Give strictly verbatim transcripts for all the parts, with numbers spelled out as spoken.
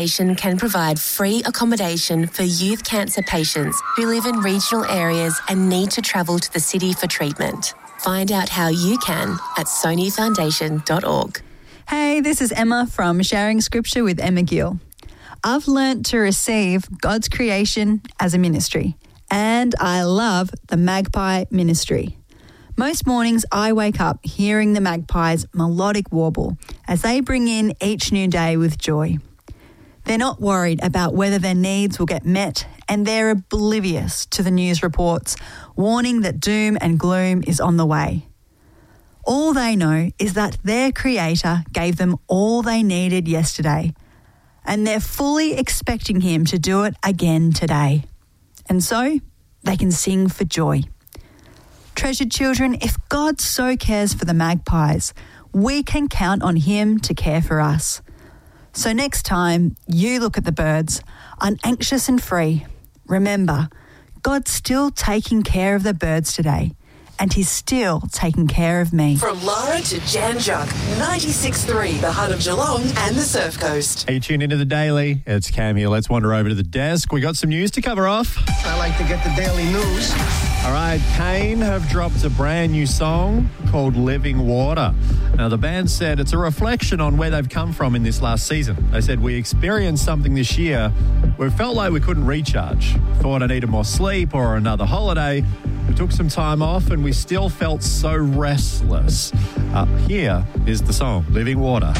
Can provide free accommodation for youth cancer patients who live in regional areas and need to travel to the city for treatment. Find out how you can at sony foundation dot org. Hey, this is Emma from Sharing Scripture with Emma Gill. I've learnt to receive God's creation as a ministry, and I love the Magpie Ministry. Most mornings I wake up hearing the magpies' melodic warble as they bring in each new day with joy. They're not worried about whether their needs will get met, and they're oblivious to the news reports warning that doom and gloom is on the way. All they know is that their Creator gave them all they needed yesterday, and they're fully expecting Him to do it again today. And so they can sing for joy. Treasured children, if God so cares for the magpies, we can count on Him to care for us. So next time you look at the birds, unanxious and free, remember, God's still taking care of the birds today, and He's still taking care of me. From Lara to Jan Juck, ninety-six point three, the heart of Geelong and the Surf Coast. Hey, you tuned into the Daily. It's Cam here. Let's wander over to the desk. We got some news to cover off. I like to get the daily news. All right, Kane have dropped a brand new song called Living Water. Now, the band said it's a reflection on where they've come from in this last season. They said, we experienced something this year where it felt like we couldn't recharge. Thought I needed more sleep or another holiday. We took some time off and we still felt so restless. Uh, here is the song, Living Water.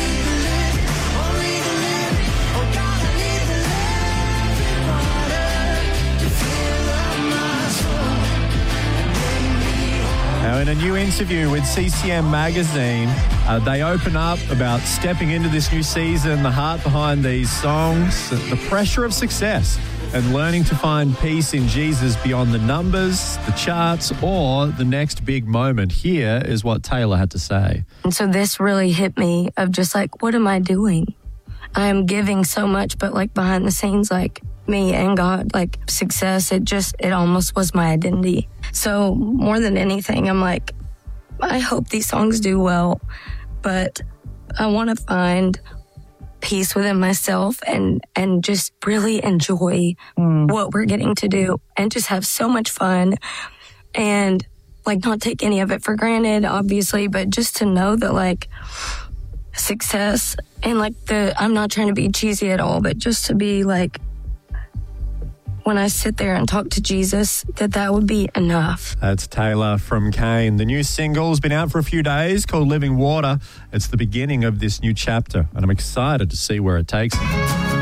Now, in a new interview with C C M Magazine, uh, they open up about stepping into this new season, the heart behind these songs, the pressure of success, and learning to find peace in Jesus beyond the numbers, the charts, or the next big moment. Here is what Taylor had to say. And so this really hit me of just like, what am I doing? I am giving so much, but like behind the scenes, like me and God, like success, it just, it almost was my identity. So more than anything, I'm like, I hope these songs do well, but I want to find peace within myself and, and just really enjoy mm. what we're getting to do and just have so much fun and like not take any of it for granted, obviously, but just to know that like success and like the, I'm not trying to be cheesy at all, but just to be like, when I sit there and talk to Jesus, that that would be enough. That's Taylor from Kane. The new single's been out for a few days called Living Water. It's the beginning of this new chapter, and I'm excited to see where it takes me.